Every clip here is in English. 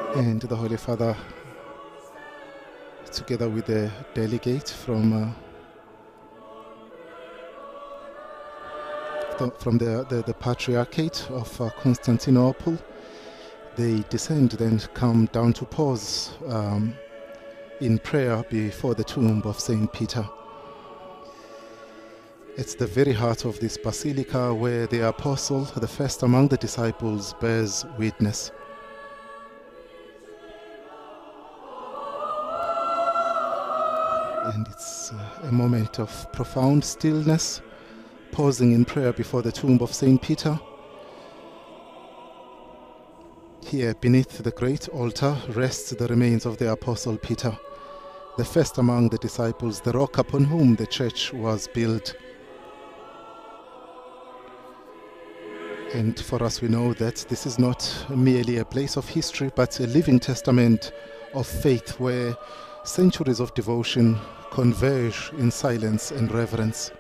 And the Holy Father, together with the delegate from the Patriarchate of Constantinople, they descend, then come down to pause in prayer before the tomb of Saint Peter. It's the very heart of this basilica where the apostle, the first among the disciples, bears witness. And it's a moment of profound stillness, pausing in prayer before the tomb of Saint Peter. Here beneath the great altar rests the remains of the apostle Peter, the first among the disciples, the rock upon whom the church was built. And for us, we know that this is not merely a place of history, but a living testament of faith where centuries of devotion converge in silence and reverence.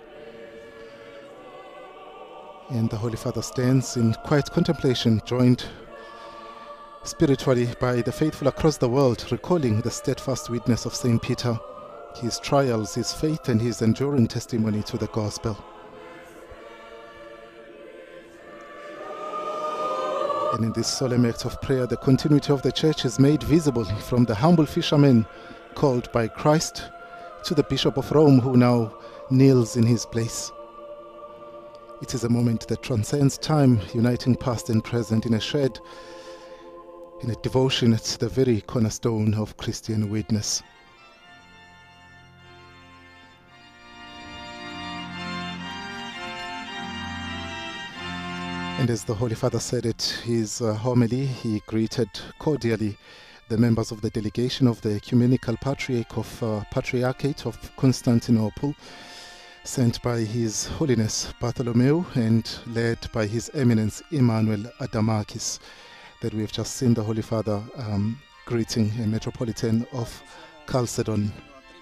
And the Holy Father stands in quiet contemplation, joined spiritually by the faithful across the world, recalling the steadfast witness of Saint Peter, his trials, his faith, and his enduring testimony to the gospel. And in this solemn act of prayer, the continuity of the church is made visible, from the humble fisherman called by Christ to the Bishop of Rome, who now kneels in his place. It is a moment that transcends time, uniting past and present in a devotion. It's the very cornerstone of Christian witness. And as the Holy Father said at his homily, he greeted cordially the members of the delegation of the Ecumenical Patriarchate of Constantinople, sent by His Holiness Bartholomew and led by His Eminence Emmanuel Adamakis, that we have just seen the Holy Father greeting a metropolitan of Chalcedon.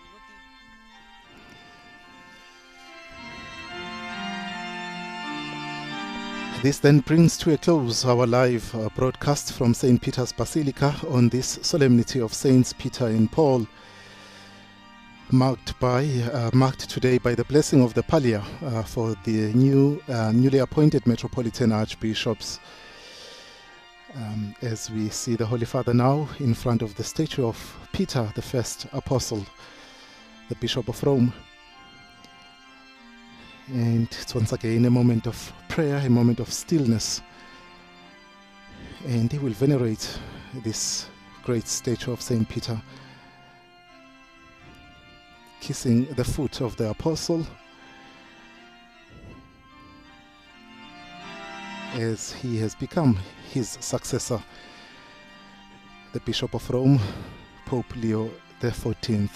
This then brings to a close our live broadcast from St. Peter's Basilica on this solemnity of Saints Peter and Paul, marked today by the blessing of the Pallia for the newly appointed metropolitan archbishops. As we see the Holy Father now in front of the statue of Peter, the first apostle, the Bishop of Rome. And it's once again a moment of prayer, a moment of stillness. And he will venerate this great statue of Saint Peter, kissing the foot of the apostle as he has become his successor, the Bishop of Rome, Pope Leo XIV.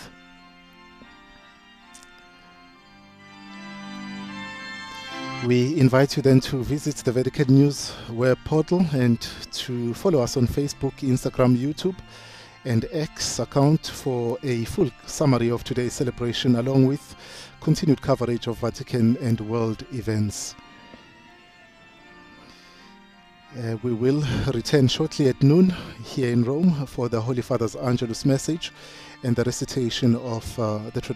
We invite you then to visit the Vatican News web portal and to follow us on Facebook, Instagram, YouTube, and X account for a full summary of today's celebration, along with continued coverage of Vatican and world events. We will return shortly at noon here in Rome for the Holy Father's Angelus message and the recitation of the